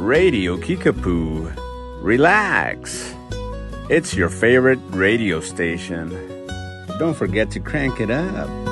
Radio Kickapoo. Relax. It's your favorite radio station. Don't forget to crank it up.